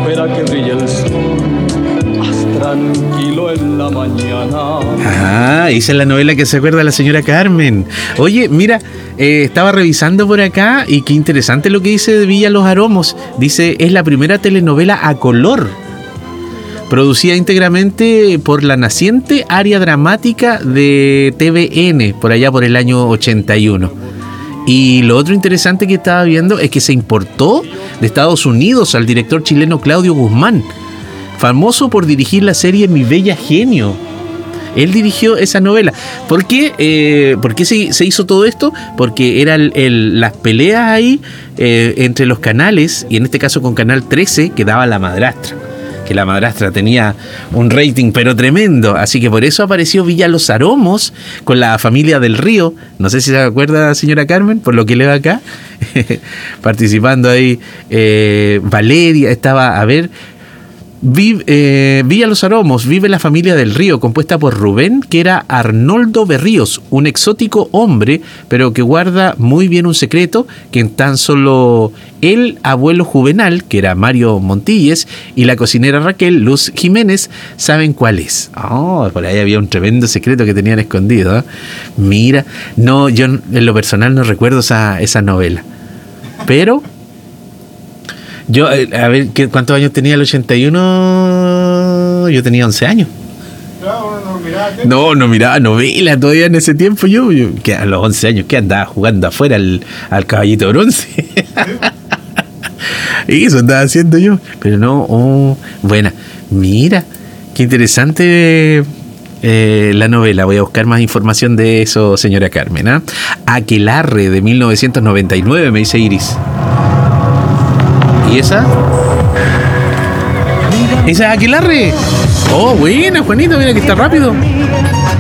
espera que brille el sol, haz tranquilo en la mañana. Ah, esa es la novela que se acuerda la señora Carmen. Oye, mira, estaba revisando por acá y qué interesante lo que dice de Villa Los Aromos. Dice, es la primera telenovela a color, producida íntegramente por la naciente área dramática de TVN, por allá por el año 81. Y lo otro interesante que estaba viendo es que se importó de Estados Unidos al director chileno Claudio Guzmán, famoso por dirigir la serie Mi Bella Genio. Él dirigió esa novela. ¿Por qué se hizo todo esto? Porque eran las peleas ahí entre los canales, y en este caso con Canal 13, que daba La Madrastra. Que La Madrastra tenía un rating pero tremendo, así que por eso apareció Villa Los Aromos con la familia del Río. No sé si se acuerda, señora Carmen, por lo que leo acá. Participando ahí Valeria, estaba, a ver, Villa Los Aromos, vive la familia del Río, compuesta por Rubén, que era Arnoldo Berríos, un exótico hombre, pero que guarda muy bien un secreto que tan solo el abuelo Juvenal, que era Mario Montilles, y la cocinera Raquel Luz Jiménez saben cuál es. Oh, por ahí había un tremendo secreto que tenían escondido, ¿eh? Mira, no, yo en lo personal no recuerdo esa novela, pero yo, a ver, ¿cuántos años tenía el 81? Yo tenía 11 años. No miraba novela todavía en ese tiempo. Yo que a los 11 años, que andaba jugando afuera al caballito de bronce. Y eso andaba haciendo yo. Pero no, buena. Mira, qué interesante la novela. Voy a buscar más información de eso, señora Carmen, ¿eh? Aquelarre, de 1999, me dice Iris. ¿Y esa? ¿Esa es Aquelarre? Oh, buena, Juanito, mira que está rápido.